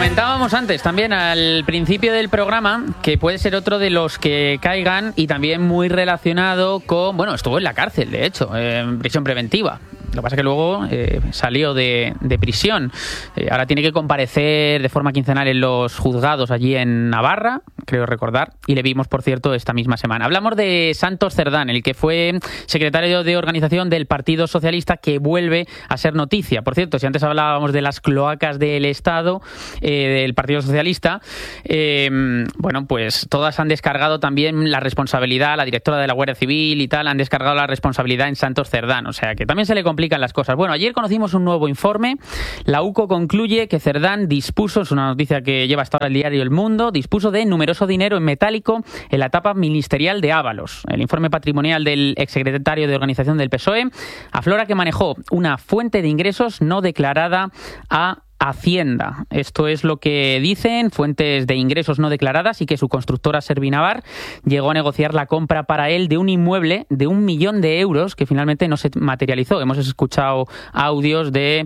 Comentábamos antes, también al principio del programa, que puede ser otro de los que caigan y también muy relacionado con... Bueno, estuvo en la cárcel, de hecho, en prisión preventiva. Lo que pasa es que luego salió de prisión. Ahora tiene que comparecer de forma quincenal en los juzgados allí en Navarra, creo recordar, y le vimos, por cierto, esta misma semana. Hablamos de Santos Cerdán, el que fue secretario de organización del Partido Socialista, que vuelve a ser noticia. Por cierto, si antes hablábamos de las cloacas del Estado, del Partido Socialista, bueno, pues todas han descargado también la responsabilidad, la directora de la Guardia Civil y tal, han descargado la responsabilidad en Santos Cerdán. O sea, que también se le complica las cosas. Bueno, ayer conocimos un nuevo informe. La UCO concluye que Cerdán dispuso, es una noticia que lleva hasta ahora el diario El Mundo, dispuso de numeroso dinero en metálico en la etapa ministerial de Ábalos. El informe patrimonial del exsecretario de Organización del PSOE aflora que manejó una fuente de ingresos no declarada a Hacienda. Esto es lo que dicen fuentes de ingresos no declaradas, y que su constructora Servinavar llegó a negociar la compra para él de un inmueble de 1 millón de euros que finalmente no se materializó. Hemos escuchado audios de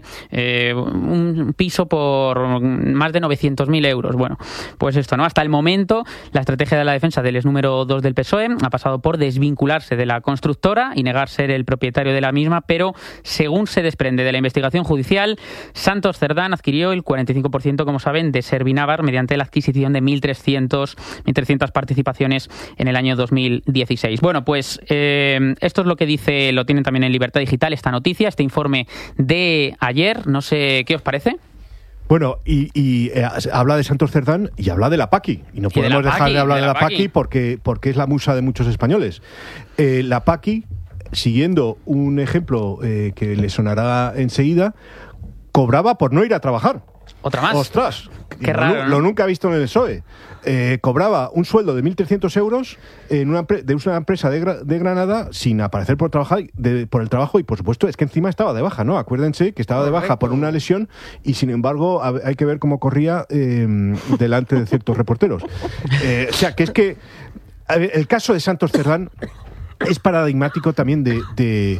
un piso por más de 900.000 euros. Bueno, pues esto, ¿no? Hasta el momento, la estrategia de la defensa del ex número 2 del PSOE ha pasado por desvincularse de la constructora y negar ser el propietario de la misma, pero según se desprende de la investigación judicial, Santos Cerdán adquirió el 45%, como saben, de Servinavar mediante la adquisición de 1.300 participaciones en el año 2016. Bueno, pues esto es lo que dice, lo tienen también en Libertad Digital, esta noticia, este informe de ayer. No sé qué os parece. Bueno, y habla de Santos Cerdán y habla de la Paqui. Y no podemos dejar de hablar de la Paqui porque es la musa de muchos españoles. La Paqui, siguiendo un ejemplo que le sonará enseguida, cobraba por no ir a trabajar. ¿Otra más? ¡Ostras! Qué raro, ¿no? Lo nunca he visto en el PSOE. Cobraba un sueldo de 1.300 euros de una empresa de Granada sin aparecer por el trabajo, y por supuesto es que encima estaba de baja, ¿no? Acuérdense que estaba de baja por una lesión y sin embargo hay que ver cómo corría delante de ciertos reporteros. O sea, que es que el caso de Santos Cerdán es paradigmático también de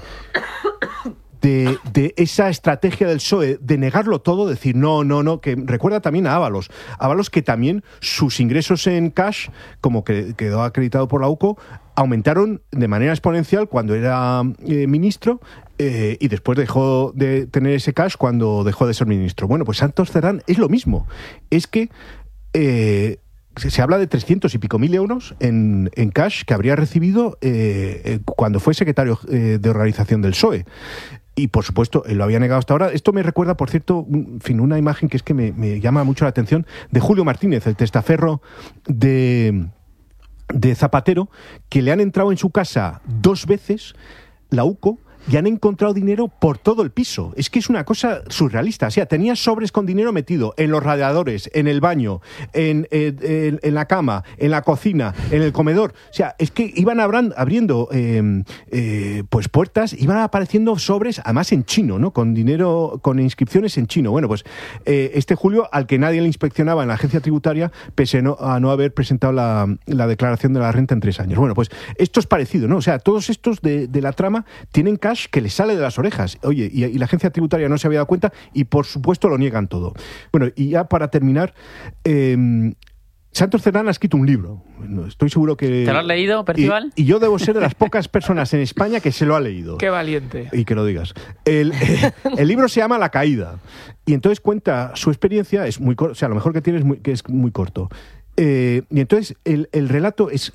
esa estrategia del PSOE de negarlo todo, decir no, que recuerda también a Ábalos, que también sus ingresos en cash, como que quedó acreditado por la UCO, aumentaron de manera exponencial cuando era ministro, y después dejó de tener ese cash cuando dejó de ser ministro. Bueno, pues Santos Cerdán es lo mismo, es que se habla de 300 y pico mil euros en cash que habría recibido cuando fue secretario de organización del PSOE. Y, por supuesto, él lo había negado hasta ahora. Esto me recuerda, por cierto, una imagen que es que me llama mucho la atención, de Julio Martínez, el testaferro de Zapatero, que le han entrado en su casa 2 veces, la UCO, y han encontrado dinero por todo el piso. Es que es una cosa surrealista. O sea, tenía sobres con dinero metido en los radiadores, en el baño, en la cama, en la cocina, en el comedor. O sea, es que iban abriendo pues puertas, iban apareciendo sobres, además en chino, ¿no? Con dinero, con inscripciones en chino. Bueno, pues este Julio, al que nadie le inspeccionaba en la agencia tributaria, pese a no haber presentado la declaración de la renta en 3 años. Bueno, pues esto es parecido, ¿no? O sea, todos estos de la trama tienen cash que les sale de las orejas. Oye, y la agencia tributaria no se había dado cuenta y, por supuesto, lo niegan todo. Bueno, y ya para terminar, Santos Cerdán ha escrito un libro. Estoy seguro que... ¿Te lo has leído, Percival? Y yo debo ser de las pocas personas en España que se lo ha leído. ¡Qué valiente! Y que lo digas. El libro se llama La Caída. Y entonces cuenta su experiencia, es muy corto, o sea, lo mejor que tiene es muy corto. Y entonces el relato es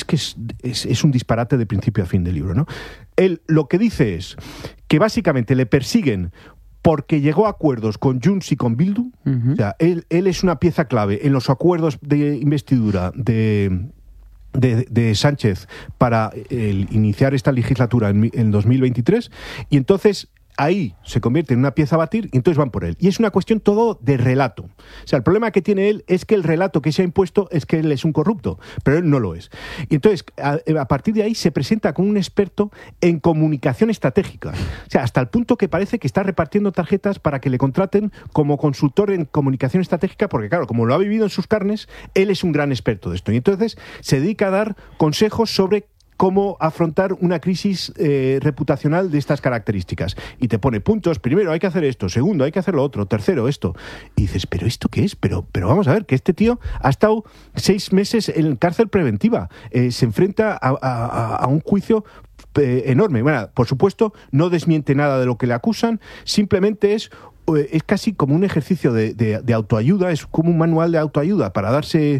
un disparate de principio a fin del libro, ¿no? Él lo que dice es que básicamente le persiguen porque llegó a acuerdos con Junts y con Bildu. Uh-huh. O sea, él es una pieza clave en los acuerdos de investidura de Sánchez para iniciar esta legislatura en 2023, y entonces ahí se convierte en una pieza a batir y entonces van por él. Y es una cuestión todo de relato. O sea, el problema que tiene él es que el relato que se ha impuesto es que él es un corrupto, pero él no lo es. Y entonces, a partir de ahí se presenta como un experto en comunicación estratégica. O sea, hasta el punto que parece que está repartiendo tarjetas para que le contraten como consultor en comunicación estratégica, porque claro, como lo ha vivido en sus carnes, él es un gran experto de esto. Y entonces se dedica a dar consejos sobre cómo afrontar una crisis reputacional de estas características. Y te pone puntos, primero hay que hacer esto, segundo hay que hacer lo otro, tercero esto. Y dices, ¿pero esto qué es? Pero vamos a ver, que este tío ha estado 6 meses en cárcel preventiva, se enfrenta a un juicio enorme. Bueno, por supuesto, no desmiente nada de lo que le acusan, simplemente es casi como un ejercicio de autoayuda, es como un manual de autoayuda para darse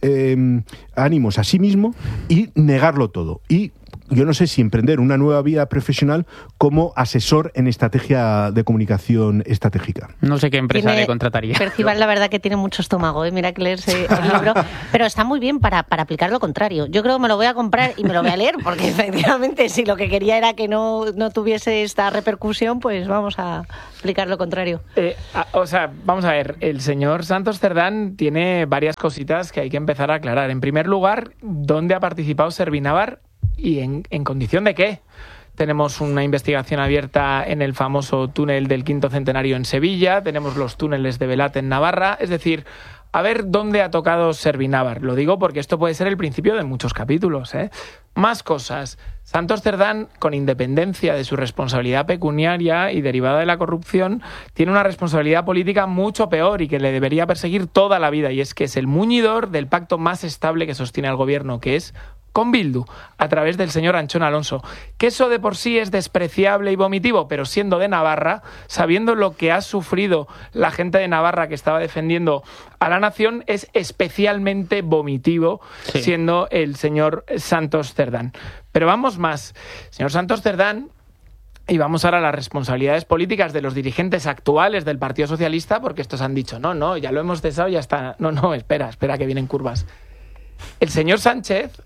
ánimos a sí mismo y negarlo todo. Y yo no sé si emprender una nueva vida profesional como asesor en estrategia de comunicación estratégica. No sé qué empresa le contrataría. Perciban, la verdad, que tiene mucho estómago, mira que leerse el libro, pero está muy bien para aplicar lo contrario. Yo creo que me lo voy a comprar y me lo voy a leer, porque efectivamente si lo que quería era que no tuviese esta repercusión, pues vamos a aplicar lo contrario. Vamos a ver, el señor Santos Cerdán tiene varias cositas que hay que empezar a aclarar. En primer lugar, ¿dónde ha participado Servinavar? ¿Y en condición de qué? Tenemos una investigación abierta en el famoso túnel del Quinto Centenario en Sevilla, tenemos los túneles de Belat en Navarra, es decir, a ver dónde ha tocado Servinavar. Lo digo porque esto puede ser el principio de muchos capítulos, ¿eh? Más cosas. Santos Cerdán, con independencia de su responsabilidad pecuniaria y derivada de la corrupción, tiene una responsabilidad política mucho peor y que le debería perseguir toda la vida, y es que es el muñidor del pacto más estable que sostiene al gobierno, que es con Bildu, a través del señor Anchón Alonso. Que eso de por sí es despreciable y vomitivo, pero siendo de Navarra, sabiendo lo que ha sufrido la gente de Navarra que estaba defendiendo a la nación, es especialmente vomitivo, sí, siendo el señor Santos Cerdán. Pero vamos más. Señor Santos Cerdán, y vamos ahora a las responsabilidades políticas de los dirigentes actuales del Partido Socialista, porque estos han dicho, no, ya lo hemos cesado, ya está. No, espera que vienen curvas. El señor Sánchez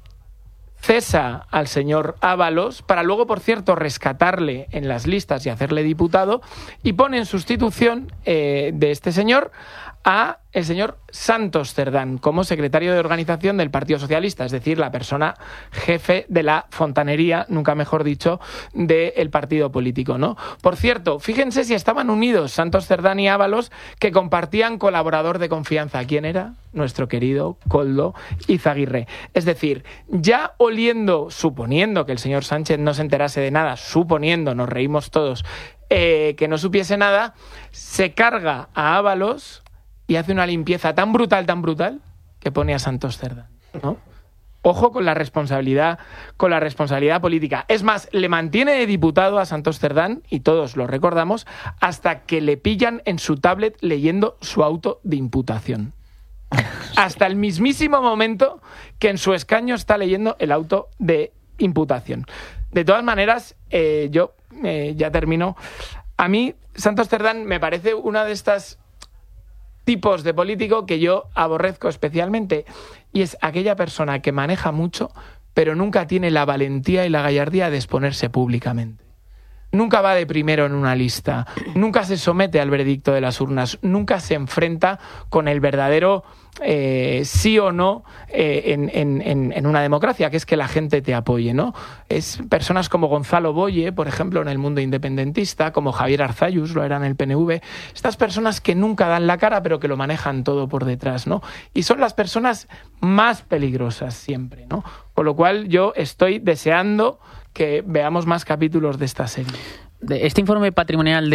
cesa al señor Ábalos para luego, por cierto, rescatarle en las listas y hacerle diputado, y pone en sustitución de este señor a el señor Santos Cerdán como secretario de organización del Partido Socialista, es decir, la persona jefe de la fontanería, nunca mejor dicho, del partido político, ¿no? Por cierto, fíjense si estaban unidos Santos Cerdán y Ábalos, que compartían colaborador de confianza. ¿Quién era? Nuestro querido Koldo Izaguirre. Es decir, ya oliendo, suponiendo que el señor Sánchez no se enterase de nada, suponiendo, nos reímos todos, que no supiese nada, se carga a Ábalos y hace una limpieza tan brutal, que pone a Santos Cerdán, ¿no? Ojo con la responsabilidad política. Es más, le mantiene de diputado a Santos Cerdán, y todos lo recordamos, hasta que le pillan en su tablet leyendo su auto de imputación. Hasta el mismísimo momento que en su escaño está leyendo el auto de imputación. De todas maneras, yo ya termino. A mí, Santos Cerdán me parece una de estas tipos de político que yo aborrezco especialmente, y es aquella persona que maneja mucho pero nunca tiene la valentía y la gallardía de exponerse públicamente. Nunca va de primero en una lista, nunca se somete al veredicto de las urnas, nunca se enfrenta con el verdadero sí o no en una democracia, que es que la gente te apoye, ¿no? Es personas como Gonzalo Boye, por ejemplo, en el mundo independentista, como Javier Arzayus, lo era en el PNV, estas personas que nunca dan la cara pero que lo manejan todo por detrás, ¿no? Y son las personas más peligrosas siempre, ¿no? Con lo cual yo estoy deseando que veamos más capítulos de esta serie. Este informe patrimonial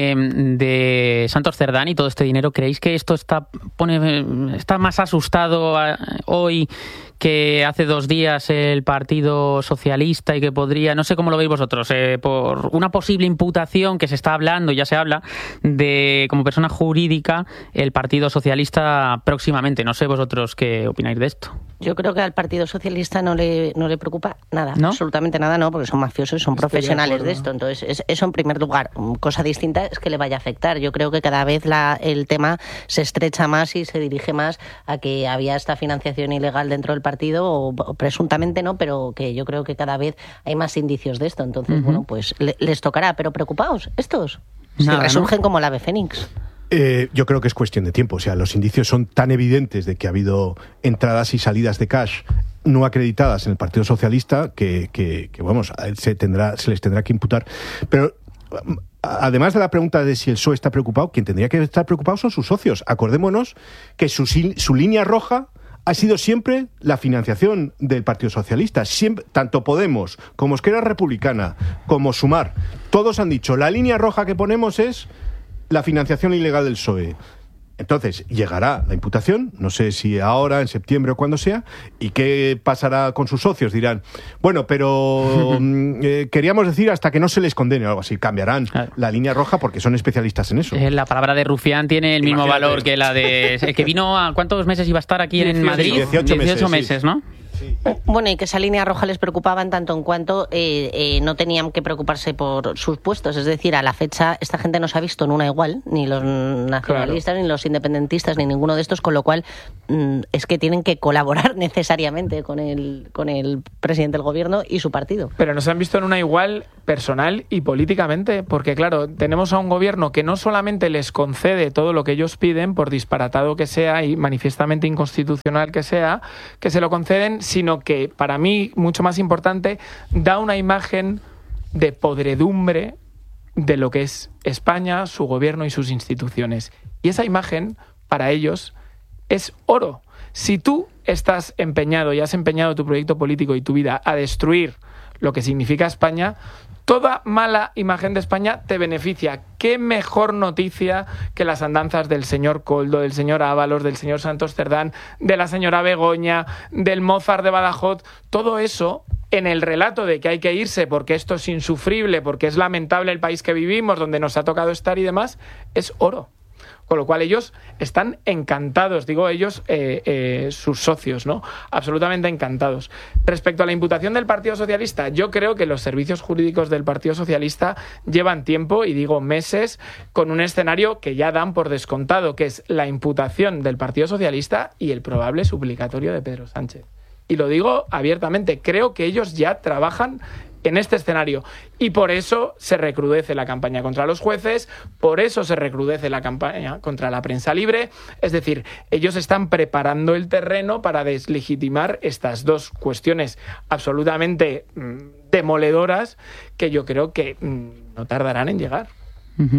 de Santos Cerdán y todo este dinero, ¿creéis que esto está más asustado hoy que hace 2 días el Partido Socialista, y que podría, no sé cómo lo veis vosotros, por una posible imputación que se está hablando, ya se habla, de como persona jurídica el Partido Socialista próximamente? No sé vosotros qué opináis de esto. Yo creo que al Partido Socialista no le preocupa nada, ¿no? Absolutamente nada, no, porque son mafiosos y son profesionales de esto. Entonces, eso en primer lugar. Cosa distinta es que le vaya a afectar. Yo creo que cada vez el tema se estrecha más y se dirige más a que había esta financiación ilegal dentro del partido, o presuntamente no, pero que yo creo que cada vez hay más indicios de esto. Entonces, bueno, pues les tocará. Pero preocupaos, estos Nada, resurgen, ¿no? Como el ave fénix. Yo creo que es cuestión de tiempo. O sea, los indicios son tan evidentes de que ha habido entradas y salidas de cash no acreditadas en el Partido Socialista que vamos, se les tendrá que imputar. Pero además de la pregunta de si el PSOE está preocupado, quien tendría que estar preocupado son sus socios. Acordémonos que su línea roja ha sido siempre la financiación del Partido Socialista. Siempre, tanto Podemos como Esquerra Republicana, como Sumar, todos han dicho, la línea roja que ponemos es la financiación ilegal del PSOE. Entonces, llegará la imputación, no sé si ahora, en septiembre o cuando sea, y qué pasará con sus socios. Dirán, bueno, pero queríamos decir hasta que no se les condene o algo así. Cambiarán la línea roja porque son especialistas en eso. La palabra de rufián tiene el mismo valor que la de... El que vino a... ¿Cuántos meses iba a estar aquí en Madrid? 18 meses, ¿no? Sí. Bueno, y que esa línea roja les preocupaba en tanto en cuanto no tenían que preocuparse por sus puestos. Es decir, a la fecha esta gente no se ha visto en una igual, ni los nacionalistas, ni los independentistas, ni ninguno de estos, con lo cual es que tienen que colaborar necesariamente con el presidente del gobierno y su partido. Pero no se han visto en una igual personal y políticamente, porque claro, tenemos a un gobierno que no solamente les concede todo lo que ellos piden, por disparatado que sea y manifiestamente inconstitucional que sea, que se lo conceden, sino que, para mí, mucho más importante, da una imagen de podredumbre de lo que es España, su gobierno y sus instituciones. Y esa imagen, para ellos, es oro. Si tú estás empeñado y has empeñado tu proyecto político y tu vida a destruir lo que significa España, toda mala imagen de España te beneficia. ¿Qué mejor noticia que las andanzas del señor Koldo, del señor Ábalos, del señor Santos Cerdán, de la señora Begoña, del Mozart de Badajoz? Todo eso, en el relato de que hay que irse porque esto es insufrible, porque es lamentable el país que vivimos, donde nos ha tocado estar y demás, es oro. Con lo cual ellos están encantados, digo ellos, sus socios, ¿no? Absolutamente encantados. Respecto a la imputación del Partido Socialista, yo creo que los servicios jurídicos del Partido Socialista llevan tiempo, y digo meses, con un escenario que ya dan por descontado, que es la imputación del Partido Socialista y el probable suplicatorio de Pedro Sánchez. Y lo digo abiertamente, creo que ellos ya trabajan en este escenario, y por eso se recrudece la campaña contra los jueces, por eso se recrudece la campaña contra la prensa libre. Es decir, ellos están preparando el terreno para deslegitimar estas dos cuestiones absolutamente demoledoras que yo creo que no tardarán en llegar. Uh-huh.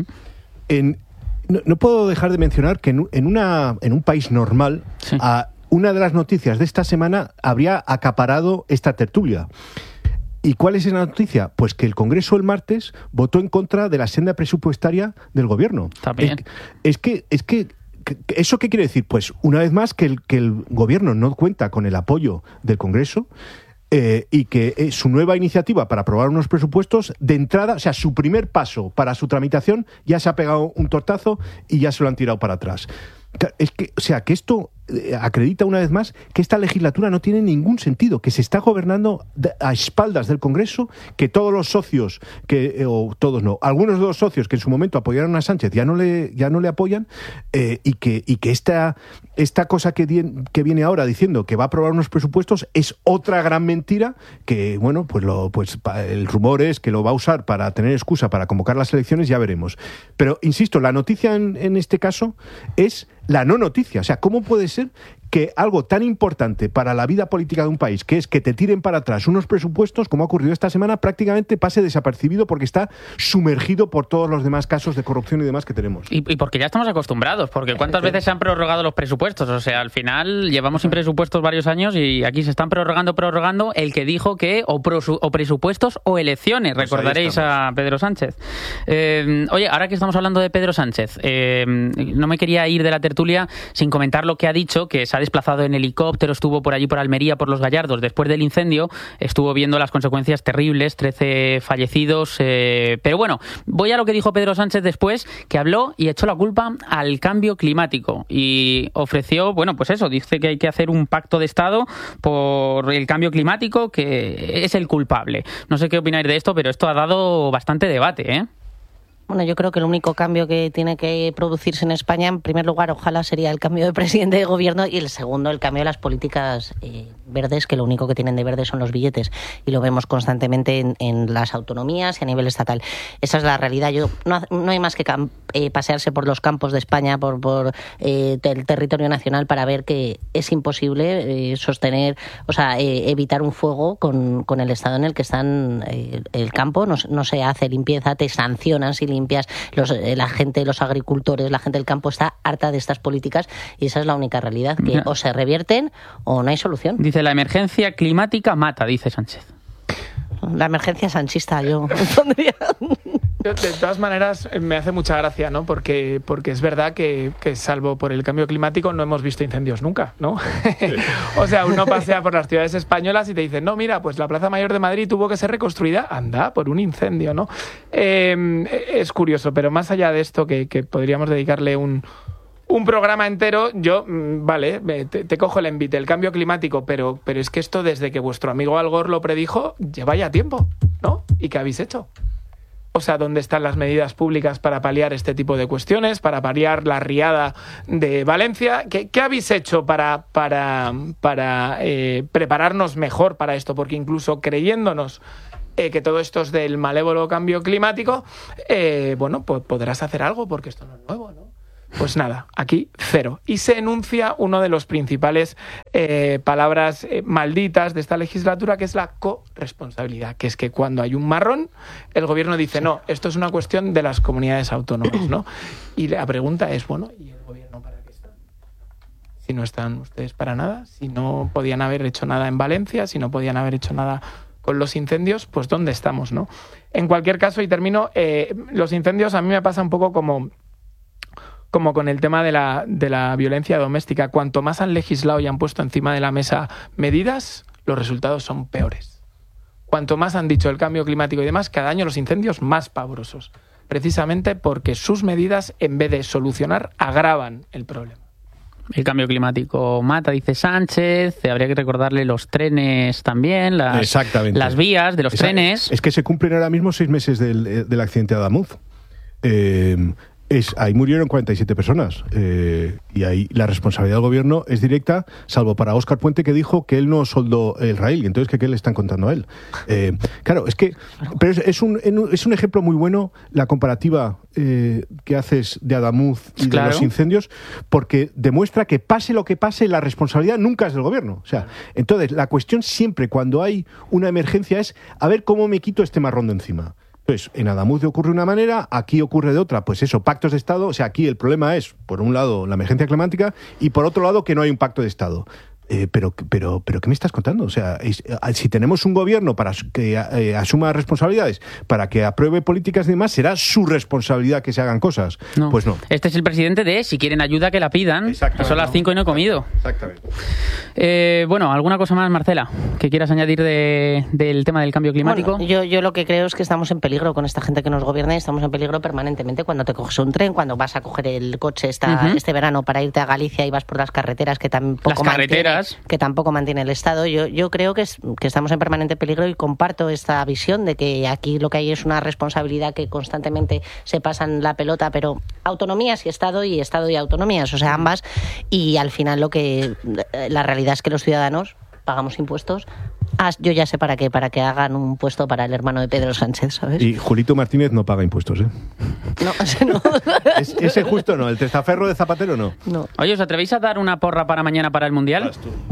No puedo dejar de mencionar que en un país normal, sí, una de las noticias de esta semana habría acaparado esta tertulia. ¿Y cuál es esa noticia? Pues que el Congreso el martes votó en contra de la senda presupuestaria del Gobierno. También. Es que ¿eso qué quiere decir? Pues una vez más que el Gobierno no cuenta con el apoyo del Congreso, y que su nueva iniciativa para aprobar unos presupuestos, de entrada, o sea, su primer paso para su tramitación, ya se ha pegado un tortazo y ya se lo han tirado para atrás. Es que, o sea, que esto acredita una vez más que esta legislatura no tiene ningún sentido, que se está gobernando a espaldas del Congreso, que todos los socios, algunos de los socios que en su momento apoyaron a Sánchez ya no le apoyan, y que esta cosa que viene ahora diciendo que va a aprobar unos presupuestos es otra gran mentira, que bueno, pues el rumor es que lo va a usar para tener excusa para convocar las elecciones, ya veremos. Pero insisto, la noticia en este caso es la no noticia. O sea, ¿cómo puede ser que algo tan importante para la vida política de un país, que es que te tiren para atrás unos presupuestos, como ha ocurrido esta semana, prácticamente pase desapercibido porque está sumergido por todos los demás casos de corrupción y demás que tenemos? Y porque ya estamos acostumbrados, porque ¿cuántas veces se han prorrogado los presupuestos? O sea, al final llevamos sin presupuestos varios años y aquí se están prorrogando el que dijo que o presupuestos o elecciones. Pues recordaréis a Pedro Sánchez. Oye, ahora que estamos hablando de Pedro Sánchez, no me quería ir de la tertulia sin comentar lo que ha dicho, que se ha desplazado en helicóptero, estuvo por allí por Almería, por Los Gallardos, después del incendio, estuvo viendo las consecuencias terribles, 13 fallecidos, pero bueno, voy a lo que dijo Pedro Sánchez después, que habló y echó la culpa al cambio climático y ofreció, bueno, pues eso, dice que hay que hacer un pacto de Estado por el cambio climático, que es el culpable. No sé qué opináis de esto, pero esto ha dado bastante debate, ¿eh? Bueno, yo creo que el único cambio que tiene que producirse en España, en primer lugar, ojalá sería el cambio de presidente de gobierno, y el segundo, el cambio de las políticas verdes, que lo único que tienen de verde son los billetes, y lo vemos constantemente en las autonomías y a nivel estatal. Esa es la realidad. No hay más que pasearse por los campos de España, por el territorio nacional, para ver que es imposible sostener, o sea, evitar un fuego con el estado en el que están el campo. No se hace limpieza, te sancionan si limpias, la gente, los agricultores, la gente del campo está harta de estas políticas y esa es la única realidad, que o se revierten o no hay solución. Dice, la emergencia climática mata, dice Sánchez. La emergencia sanchista, yo pondría. De todas maneras, me hace mucha gracia, ¿no? Porque es verdad que salvo por el cambio climático no hemos visto incendios nunca, ¿no? O sea, uno pasea por las ciudades españolas y te dicen, no, mira, pues la Plaza Mayor de Madrid tuvo que ser reconstruida, anda, por un incendio, ¿no? Es curioso, pero más allá de esto, que podríamos dedicarle un programa entero, yo, vale, te cojo el envite, el cambio climático, pero es que esto desde que vuestro amigo Al Gore lo predijo, lleva ya tiempo, ¿no? ¿Y qué habéis hecho? O sea, ¿dónde están las medidas públicas para paliar este tipo de cuestiones, para paliar la riada de Valencia? ¿Qué habéis hecho para prepararnos mejor para esto? Porque incluso creyéndonos que todo esto es del malévolo cambio climático, bueno, pues podrás hacer algo porque esto no es nuevo, ¿no? Pues nada, aquí cero. Y se enuncia uno de los principales palabras malditas de esta legislatura, que es la corresponsabilidad, que es que cuando hay un marrón, el gobierno dice, no, esto es una cuestión de las comunidades autónomas, ¿no? Y la pregunta es, bueno, ¿y el gobierno para qué está? Si no están ustedes para nada, si no podían haber hecho nada en Valencia, si no podían haber hecho nada con los incendios, pues ¿dónde estamos, no? En cualquier caso, y termino, los incendios a mí me pasa un poco como con el tema de la violencia doméstica. Cuanto más han legislado y han puesto encima de la mesa medidas, los resultados son peores. Cuanto más han dicho el cambio climático y demás, cada año los incendios más pavorosos. Precisamente porque sus medidas, en vez de solucionar, agravan el problema. El cambio climático mata, dice Sánchez. Habría que recordarle los trenes también, las vías de los trenes. Es que se cumplen ahora mismo 6 meses del accidente de Adamuz. Ahí murieron 47 personas y ahí la responsabilidad del gobierno es directa, salvo para Óscar Puente, que dijo que él no soldó el raíl, y entonces ¿qué le están contando a él? Claro, es que pero es un ejemplo muy bueno la comparativa que haces de Adamuz y de los incendios, porque demuestra que pase lo que pase, la responsabilidad nunca es del gobierno. O sea, entonces la cuestión siempre cuando hay una emergencia es a ver cómo me quito este marrón de encima. Pues en Adamuz ocurre una manera, aquí ocurre de otra. Pues eso, pactos de Estado. O sea, aquí el problema es, por un lado, la emergencia climática y por otro lado, que no hay un pacto de Estado. Pero ¿qué me estás contando? O sea, si tenemos un gobierno para que asuma responsabilidades, para que apruebe políticas y demás, será su responsabilidad que se hagan cosas. No. Pues no. Este es el presidente de si quieren ayuda que la pidan. Son las 5 y no he comido. Exactamente. Bueno, ¿alguna cosa más, Marcela, que quieras añadir del tema del cambio climático? Bueno, yo lo que creo es que estamos en peligro con esta gente que nos gobierna y estamos en peligro permanentemente cuando te coges un tren, cuando vas a coger el coche este verano para irte a Galicia y vas por las carreteras que tampoco mantiene el Estado. Yo creo que estamos en permanente peligro y comparto esta visión de que aquí lo que hay es una responsabilidad que constantemente se pasan la pelota, pero autonomías y Estado y autonomías, o sea, ambas, y al final la realidad es que los ciudadanos pagamos impuestos. Yo ya sé para qué, para que hagan un puesto para el hermano de Pedro Sánchez, ¿sabes? Y Julito Martínez no paga impuestos, ¿eh? No, ese no. Ese justo no, el testaferro de Zapatero no. Oye, ¿os atrevéis a dar una porra para mañana para el Mundial?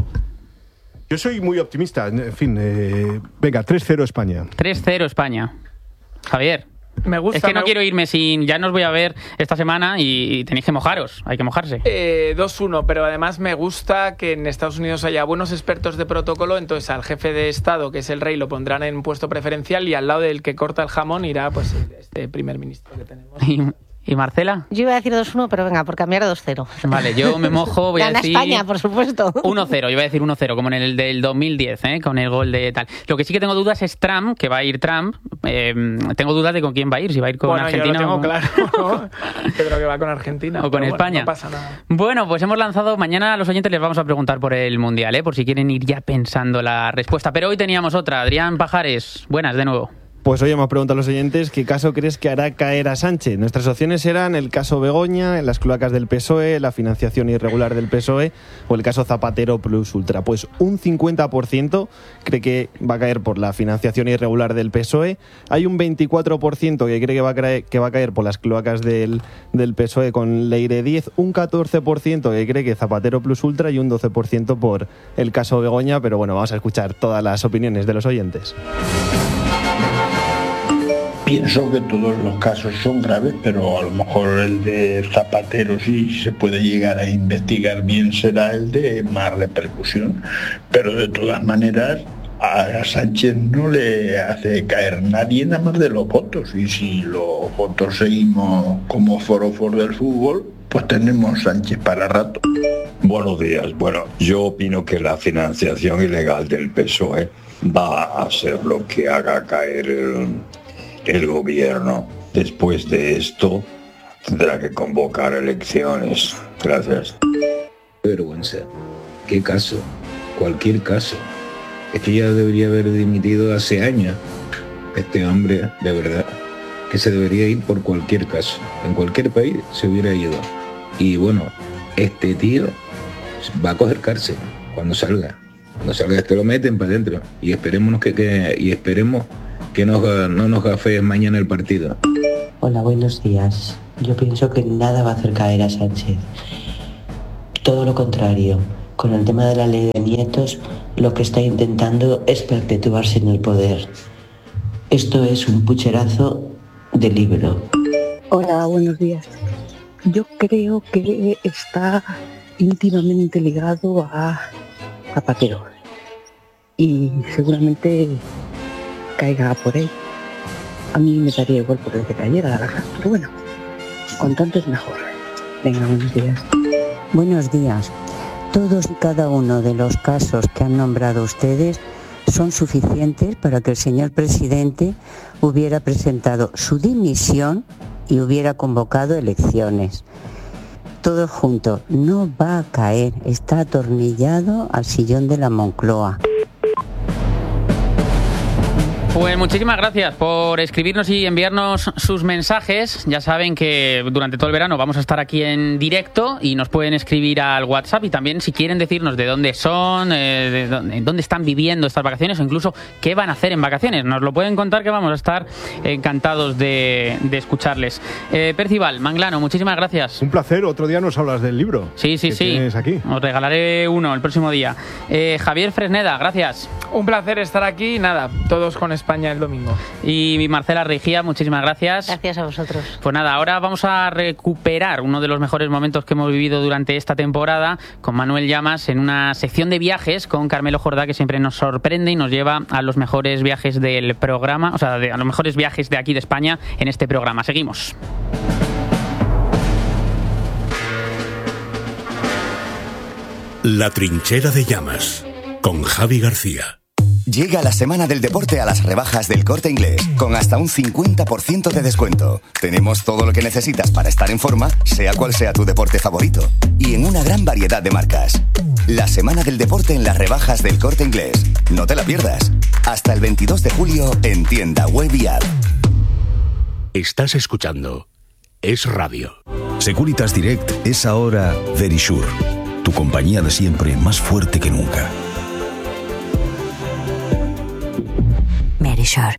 Yo soy muy optimista, en fin, venga, 3-0 España. 3-0 España. Javier. Me gusta, es que no quiero irme sin... Ya nos voy a ver esta semana y tenéis que mojaros. Hay que mojarse. 2-1, pero además me gusta que en Estados Unidos haya buenos expertos de protocolo, entonces al jefe de Estado, que es el rey, lo pondrán en puesto preferencial y al lado del que corta el jamón irá pues este primer ministro que tenemos. ¿Y Marcela? Yo iba a decir 2-1, pero venga, por cambiar a 2-0. Vale, yo me mojo, voy a decir... Gana España, por supuesto. 1-0, yo voy a decir 1-0, como en el del 2010, con el gol de tal. Lo que sí que tengo dudas es Trump, que va a ir Trump. Tengo dudas de con quién va a ir, si va a ir con Argentina yo lo tengo claro. Creo que va con Argentina. O con España. No pasa nada. Bueno, pues hemos lanzado... Mañana a los oyentes les vamos a preguntar por el Mundial, por si quieren ir ya pensando la respuesta. Pero hoy teníamos otra. Adrián Pajares, buenas de nuevo. Pues hoy hemos preguntado a los oyentes qué caso crees que hará caer a Sánchez. Nuestras opciones eran el caso Begoña, las cloacas del PSOE, la financiación irregular del PSOE o el caso Zapatero plus Ultra. Pues un 50% cree que va a caer por la financiación irregular del PSOE. Hay un 24% que cree que va a caer por las cloacas del PSOE con Leire 10, un 14% que cree que Zapatero plus Ultra y un 12% por el caso Begoña. Pero bueno, vamos a escuchar todas las opiniones de los oyentes. Pienso que todos los casos son graves, pero a lo mejor el de Zapatero, si se puede llegar a investigar bien, será el de más repercusión. Pero de todas maneras, a Sánchez no le hace caer nadie nada más de los votos. Y si los votos seguimos como forofos del fútbol, pues tenemos Sánchez para rato. Buenos días. Bueno, yo opino que la financiación ilegal del PSOE va a ser lo que haga caer el gobierno. Después de esto tendrá que convocar elecciones. Gracias. Vergüenza. ¿Qué caso? Cualquier caso. Esto ya debería haber dimitido hace años. Este hombre, de verdad, que se debería ir por cualquier caso. En cualquier país se hubiera ido. Y bueno, este tío va a coger cárcel cuando salga. Cuando salga esto lo meten para adentro. Y esperemos que no nos gafee mañana el partido. Hola, buenos días. Yo pienso que nada va a hacer caer a Sánchez. Todo lo contrario. Con el tema de la ley de nietos, lo que está intentando es perpetuarse en el poder. Esto es un pucherazo de libro. Hola, buenos días. Yo creo que está íntimamente ligado a Zapatero y seguramente caiga por él. A mí me daría igual por el que cayera, la verdad, pero bueno, con tanto es mejor. Venga, buenos días. Buenos días. Todos y cada uno de los casos que han nombrado ustedes son suficientes para que el señor presidente hubiera presentado su dimisión y hubiera convocado elecciones. Todo junto, no va a caer, está atornillado al sillón de la Moncloa. Pues muchísimas gracias por escribirnos y enviarnos sus mensajes. Ya saben que durante todo el verano vamos a estar aquí en directo y nos pueden escribir al WhatsApp, y también si quieren decirnos de dónde son, dónde están viviendo estas vacaciones o incluso qué van a hacer en vacaciones. Nos lo pueden contar, que vamos a estar encantados de escucharles. Percival, Manglano, muchísimas gracias. Un placer, otro día nos hablas del libro. Sí. Tienes aquí. Os regalaré uno el próximo día. Javier Fresneda, gracias. Un placer estar aquí, nada, todos con España el domingo. Y Marcela Rigía, muchísimas gracias. Gracias a vosotros. Pues nada, ahora vamos a recuperar uno de los mejores momentos que hemos vivido durante esta temporada con Manuel Llamas en una sección de viajes con Carmelo Jordá, que siempre nos sorprende y nos lleva a los mejores viajes del programa, o sea, a los mejores viajes de aquí de España en este programa. Seguimos. La trinchera de Llamas con Javi García. Llega la semana del deporte a las rebajas del Corte Inglés, con hasta un 50% de descuento. Tenemos todo lo que necesitas para estar en forma, sea cual sea tu deporte favorito, y en una gran variedad de marcas. La semana del deporte en las rebajas del Corte Inglés. No te la pierdas. Hasta el 22 de julio en tienda web y app. Estás escuchando Es Radio. Securitas Direct es ahora Verisure, tu compañía de siempre más fuerte que nunca. Verisure.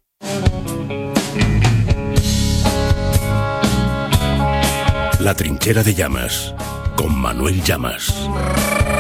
La trinchera de Llamas con Manuel Llamas.